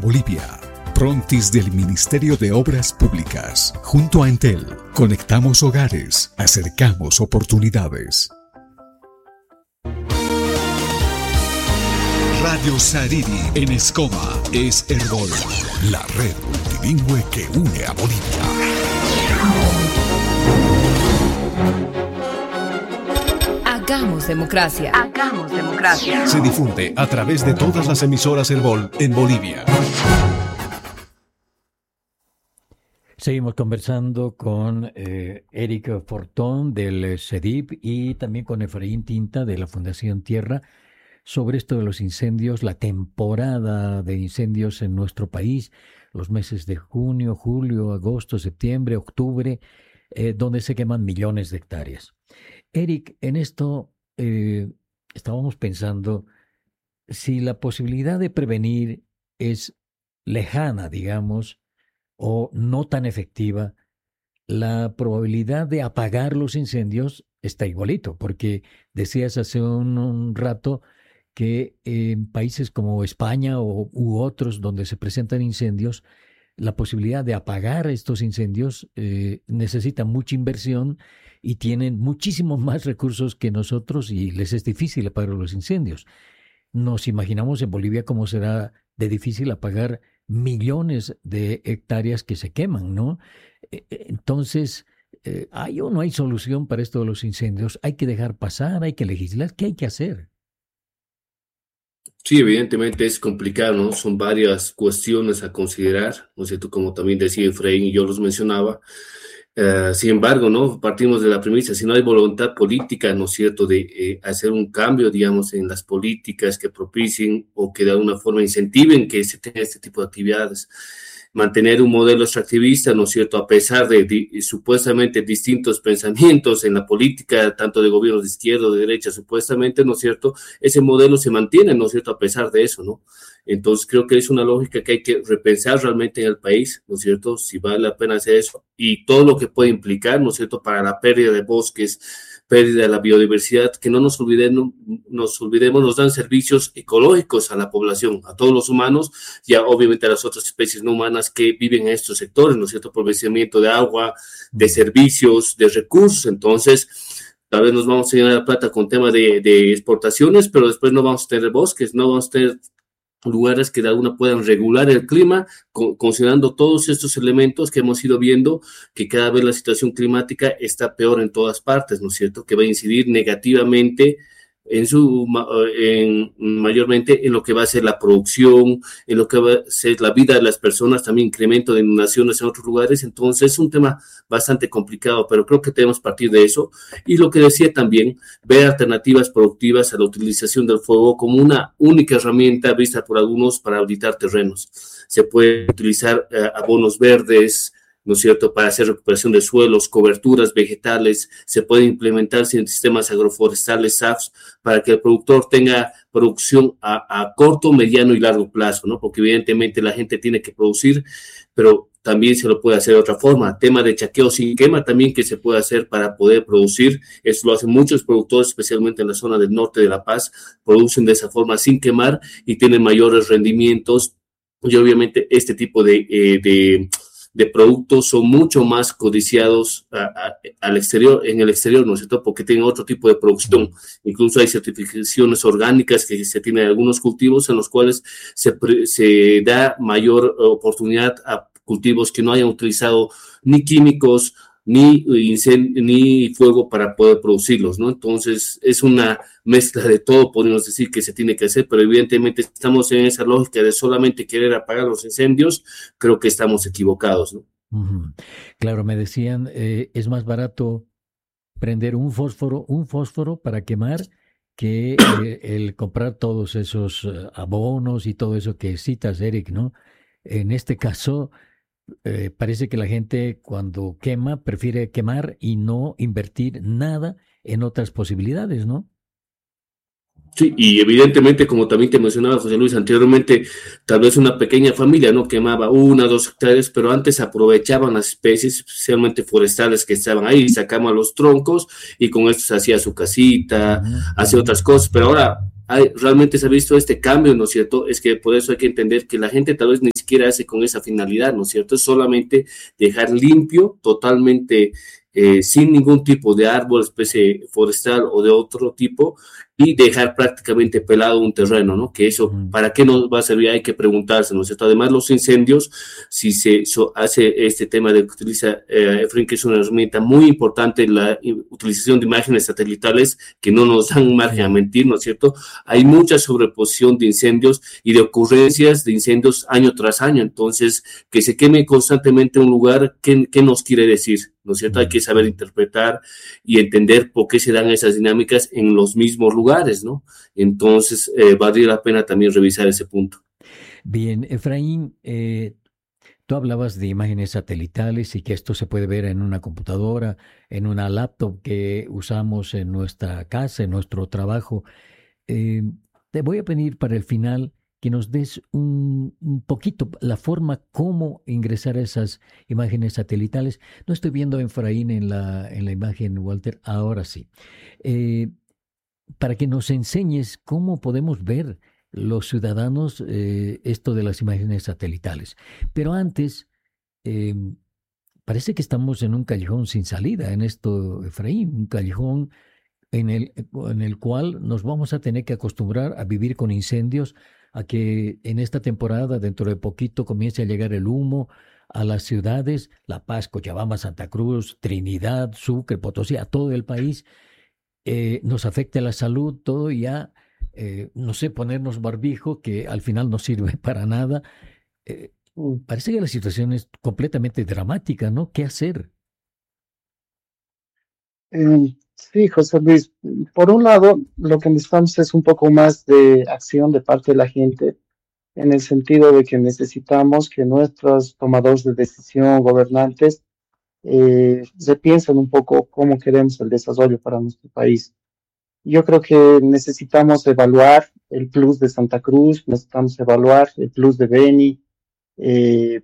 Bolivia. Prontis del Ministerio de Obras Públicas. Junto a Entel, conectamos hogares, acercamos oportunidades. Radio Sariri en Escoma es Herbol, la red multilingüe que une a Bolivia. Hagamos democracia. Hagamos democracia. Se difunde a través de todas las emisoras Herbol en Bolivia. Seguimos conversando con Eric Fortón del CEDIP y también con Efraín Tinta de la Fundación Tierra sobre esto de los incendios, la temporada de incendios en nuestro país, los meses de junio, julio, agosto, septiembre, octubre, donde se queman millones de hectáreas. Eric, en esto estábamos pensando si la posibilidad de prevenir es lejana, digamos, o no tan efectiva, la probabilidad de apagar los incendios está igualito, porque decías hace un rato que en países como España u otros donde se presentan incendios, la posibilidad de apagar estos incendios necesita mucha inversión y tienen muchísimos más recursos que nosotros y les es difícil apagar los incendios. Nos imaginamos en Bolivia cómo será de difícil apagar millones de hectáreas que se queman, ¿no? Entonces, ¿hay o no hay solución para esto de los incendios? ¿Hay que dejar pasar? ¿Hay que legislar? ¿Qué hay que hacer? Sí, evidentemente es complicado, ¿no? Son varias cuestiones a considerar, ¿no es cierto? Como también decía Efraín y yo los mencionaba. Sin embargo, ¿no? Partimos de la premisa, si no hay voluntad política, ¿no es cierto?, de hacer un cambio, digamos, en las políticas que propicien o que de alguna forma incentiven que se tenga este tipo de actividades. Mantener un modelo extractivista, ¿no es cierto?, a pesar de supuestamente distintos pensamientos en la política, tanto de gobiernos de izquierda o de derecha, supuestamente, ¿no es cierto?, ese modelo se mantiene, ¿no es cierto?, a pesar de eso, ¿no? Entonces creo que es una lógica que hay que repensar realmente en el país, ¿no es cierto?, si vale la pena hacer eso y todo lo que puede implicar, ¿no es cierto?, para la pérdida de bosques, pérdida de la biodiversidad, que no nos olvidemos, nos dan servicios ecológicos a la población, a todos los humanos, y obviamente a las otras especies no humanas que viven en estos sectores, ¿no es cierto?, aprovechamiento de agua, de servicios, de recursos. Entonces, tal vez nos vamos a llenar la plata con tema de exportaciones, pero después no vamos a tener bosques, no vamos a tener lugares que de alguna puedan regular el clima, considerando todos estos elementos que hemos ido viendo, que cada vez la situación climática está peor en todas partes, ¿no es cierto?, que va a incidir negativamente mayormente en lo que va a ser la producción, en lo que va a ser la vida de las personas, también incremento de inundaciones en otros lugares. Entonces es un tema bastante complicado, pero creo que debemos partir de eso. Y lo que decía también, ver alternativas productivas a la utilización del fuego como una única herramienta vista por algunos para auditar terrenos. Se puede utilizar abonos verdes, ¿no es cierto?, para hacer recuperación de suelos, coberturas vegetales, se pueden implementar sistemas agroforestales, SAFs, para que el productor tenga producción a corto, mediano y largo plazo, ¿no? Porque evidentemente la gente tiene que producir, pero también se lo puede hacer de otra forma. Tema de chaqueo sin quema también que se puede hacer para poder producir. Eso lo hacen muchos productores, especialmente en la zona del norte de La Paz, producen de esa forma sin quemar y tienen mayores rendimientos. Y obviamente este tipo de productos son mucho más codiciados al exterior, en el exterior, ¿no es cierto?, porque tienen otro tipo de producción. Incluso hay certificaciones orgánicas que se tienen en algunos cultivos en los cuales se da mayor oportunidad a cultivos que no hayan utilizado ni químicos, ni fuego para poder producirlos, ¿no? Entonces, es una mezcla de todo, podemos decir, que se tiene que hacer, pero evidentemente estamos en esa lógica de solamente querer apagar los incendios, creo que estamos equivocados, ¿no? Uh-huh. Claro, me decían, es más barato prender un fósforo para quemar que el comprar todos esos abonos y todo eso que citas, Eric, ¿no? En este caso, parece que la gente cuando quema prefiere quemar y no invertir nada en otras posibilidades, ¿no? Sí, y evidentemente, como también te mencionaba José Luis anteriormente, tal vez una pequeña familia no quemaba 1 o 2 hectáreas, pero antes aprovechaban las especies, especialmente forestales que estaban ahí, sacaban los troncos y con esto se hacía su casita, hacía otras cosas, pero ahora realmente se ha visto este cambio, ¿no es cierto? Es que por eso hay que entender que la gente tal vez ni siquiera hace con esa finalidad, ¿no es cierto? Es solamente dejar limpio, totalmente sin ningún tipo de árbol, especie forestal o de otro tipo, y dejar prácticamente pelado un terreno, ¿no? Que eso, ¿para qué nos va a servir? Hay que preguntarse, ¿no es cierto? Además, los incendios, si se hace este tema de que utiliza Efraín, que es una herramienta muy importante, la utilización de imágenes satelitales que no nos dan margen a mentir, ¿no es cierto? Hay mucha sobreposición de incendios y de ocurrencias de incendios año tras año, entonces, que se queme constantemente un lugar, ¿qué nos quiere decir? ¿No es cierto? Hay que saber interpretar y entender por qué se dan esas dinámicas en los mismos lugares, ¿no? Entonces, valdría la pena también revisar ese punto. Bien, Efraín, tú hablabas de imágenes satelitales y que esto se puede ver en una computadora, en una laptop que usamos en nuestra casa, en nuestro trabajo. Eh, Te voy a pedir para el final que nos des un poquito la forma cómo ingresar a esas imágenes satelitales. No estoy viendo a Efraín en la imagen, Walter, ahora sí. Eh, para que nos enseñes cómo podemos ver los ciudadanos esto de las imágenes satelitales. Pero antes, eh, parece que estamos en un callejón sin salida en esto, Efraín, un callejón en el cual nos vamos a tener que acostumbrar a vivir con incendios, a que en esta temporada, dentro de poquito, comience a llegar el humo a las ciudades, La Paz, Cochabamba, Santa Cruz, Trinidad, Sucre, Potosí, a todo el país, nos afecte la salud, todo ya, no sé, ponernos barbijo, que al final no sirve para nada. Eh, Parece que la situación es completamente dramática, ¿no? ¿Qué hacer? Sí, José Luis. Por un lado, lo que necesitamos es un poco más de acción de parte de la gente, en el sentido de que necesitamos que nuestros tomadores de decisión, gobernantes, se piensen un poco cómo queremos el desarrollo para nuestro país. Yo creo que necesitamos evaluar el plus de Santa Cruz, necesitamos evaluar el plus de Beni, eh,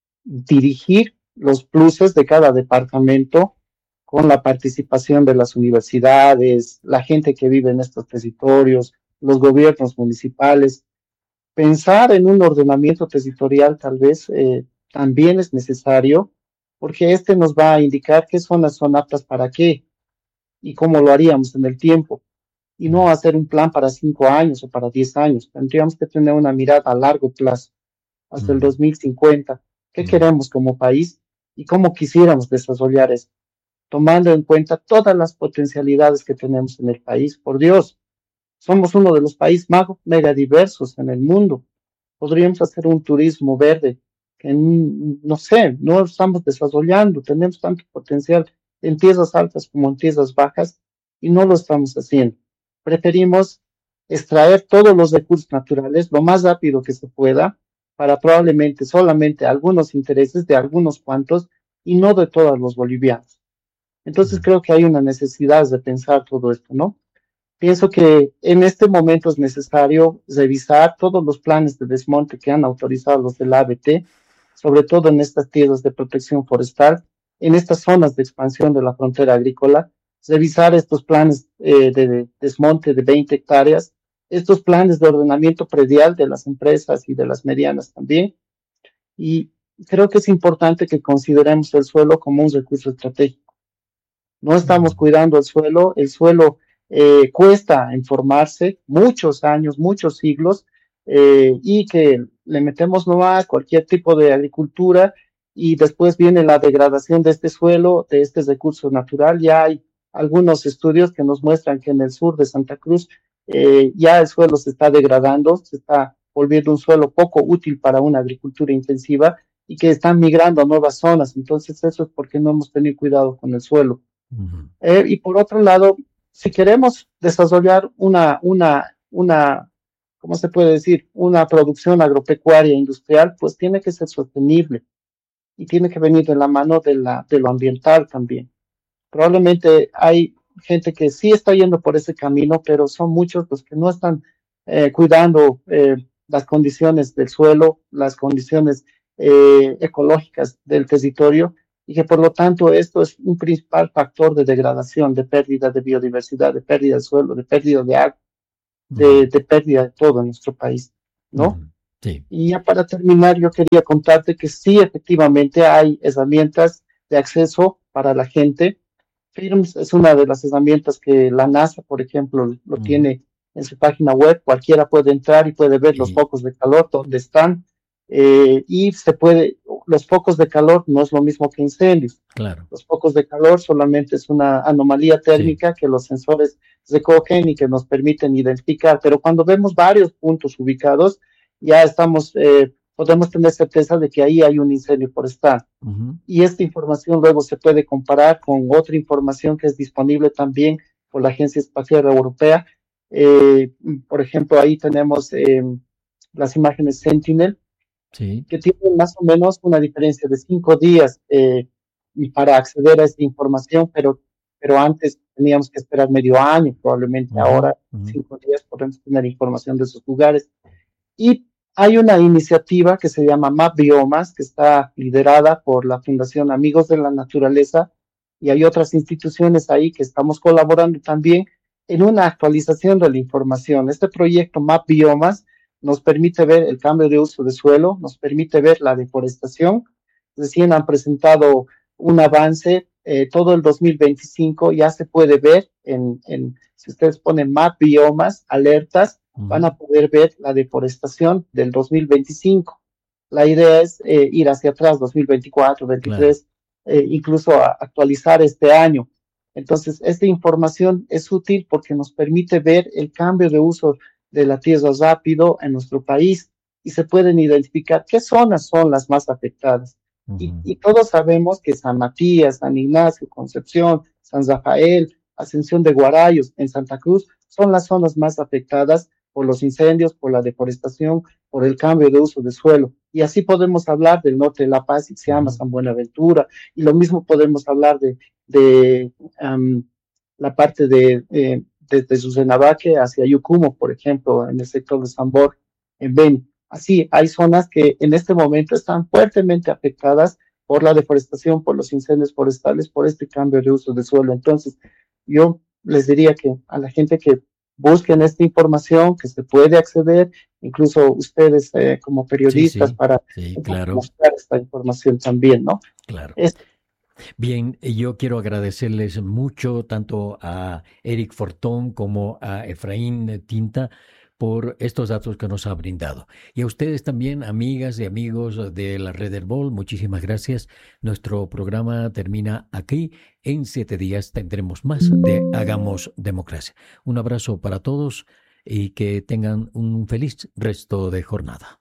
dirigir los pluses de cada departamento con la participación de las universidades, la gente que vive en estos territorios, los gobiernos municipales. Pensar en un ordenamiento territorial tal vez también es necesario, porque este nos va a indicar qué zonas son aptas para qué y cómo lo haríamos en el tiempo, y no hacer un plan para 5 años o para 10 años. Tendríamos que tener una mirada a largo plazo, hasta el 2050. ¿Qué queremos como país y cómo quisiéramos desarrollar eso? Tomando en cuenta todas las potencialidades que tenemos en el país. Por Dios, somos uno de los países más megadiversos en el mundo. Podríamos hacer un turismo verde que, no sé, no estamos desarrollando. Tenemos tanto potencial en tierras altas como en tierras bajas y no lo estamos haciendo. Preferimos extraer todos los recursos naturales lo más rápido que se pueda para probablemente solamente algunos intereses de algunos cuantos y no de todos los bolivianos. Entonces creo que hay una necesidad de pensar todo esto, ¿no? Pienso que en este momento es necesario revisar todos los planes de desmonte que han autorizado los del ABT, sobre todo en estas tierras de protección forestal, en estas zonas de expansión de la frontera agrícola, revisar estos planes de desmonte de 20 hectáreas, estos planes de ordenamiento predial de las empresas y de las medianas también. Y creo que es importante que consideremos el suelo como un recurso estratégico. No estamos cuidando el suelo cuesta en formarse muchos años, muchos siglos, y que le metemos nomás cualquier tipo de agricultura y después viene la degradación de este suelo, de este recurso natural. Ya hay algunos estudios que nos muestran que en el sur de Santa Cruz ya el suelo se está degradando, se está volviendo un suelo poco útil para una agricultura intensiva y que están migrando a nuevas zonas. Entonces eso es porque no hemos tenido cuidado con el suelo. Y por otro lado, si queremos desarrollar ¿cómo se puede decir? Una producción agropecuaria industrial, pues tiene que ser sostenible y tiene que venir de la mano de lo ambiental también. Probablemente hay gente que sí está yendo por ese camino, pero son muchos los que no están cuidando las condiciones del suelo, las condiciones ecológicas del territorio, y que por lo tanto esto es un principal factor de degradación, de pérdida de biodiversidad, de pérdida del suelo, de pérdida de agua. de pérdida de todo en nuestro país, ¿no? Sí. Y ya para terminar, yo quería contarte que sí, efectivamente hay herramientas de acceso para la gente. FIRMS es una de las herramientas que la NASA, por ejemplo, lo tiene en su página web. Cualquiera puede entrar y puede ver los focos de calor, dónde están. Y los focos de calor no es lo mismo que incendios. Claro. Los focos de calor solamente es una anomalía térmica que los sensores recogen y que nos permiten identificar. Pero cuando vemos varios puntos ubicados, ya podemos tener certeza de que ahí hay un incendio forestal. Y esta información luego se puede comparar con otra información que es disponible también por la Agencia Espacial Europea. Por ejemplo, ahí tenemos las imágenes Sentinel, que tienen más o menos una diferencia de 5 días para acceder a esta información, pero antes teníamos que esperar medio año, probablemente ahora 5 días podemos tener información de esos lugares. Y hay una iniciativa que se llama Map Biomas, que está liderada por la Fundación Amigos de la Naturaleza, y hay otras instituciones ahí que estamos colaborando también en una actualización de la información. Este proyecto Map Biomas nos permite ver el cambio de uso de suelo, nos permite ver la deforestación. Recién han presentado un avance, todo el 2025 ya se puede ver si ustedes ponen Map Biomas, alertas, van a poder ver la deforestación del 2025. La idea es ir hacia atrás, 2024, 2023, incluso actualizar este año. Entonces, esta información es útil porque nos permite ver el cambio de uso de la tierra rápido en nuestro país y se pueden identificar qué zonas son las más afectadas. Y todos sabemos que San Matías, San Ignacio, Concepción, San Rafael, Ascensión de Guarayos, en Santa Cruz, son las zonas más afectadas por los incendios, por la deforestación, por el cambio de uso de suelo. Y así podemos hablar del norte de La Paz, Ixiama, San Buenaventura, y lo mismo podemos hablar de la parte desde Susenabaque hacia Yucumo, por ejemplo, en el sector de Sambor, en Beni. Así, hay zonas que en este momento están fuertemente afectadas por la deforestación, por los incendios forestales, por este cambio de uso de suelo. Entonces, yo les diría que a la gente que busquen esta información, que se puede acceder, incluso ustedes como periodistas, para mostrar esta información también, ¿no? Claro. Bien, yo quiero agradecerles mucho tanto a Eric Fortón como a Efraín Tinta por estos datos que nos ha brindado. Y a ustedes también, amigas y amigos de la Red Herbol, muchísimas gracias. Nuestro programa termina aquí. En 7 días tendremos más de Hagamos Democracia. Un abrazo para todos y que tengan un feliz resto de jornada.